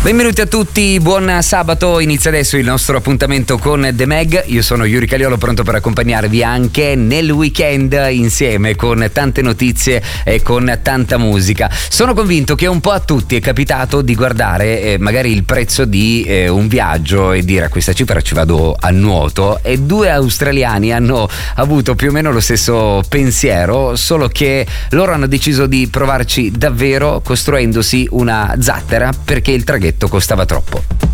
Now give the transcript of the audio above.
Benvenuti a tutti, buon sabato, inizia adesso il nostro appuntamento con The Mag. Io sono Yuri Caliolo, pronto per accompagnarvi anche nel weekend insieme con tante notizie e con tanta musica. Sono convinto che un po' a tutti è capitato di guardare magari il prezzo di un viaggio e dire: a questa cifra ci vado a nuoto, e due australiani hanno avuto più o meno lo stesso pensiero, solo che loro hanno deciso di provarci davvero costruendosi una zattera perché il traghetto costava troppo.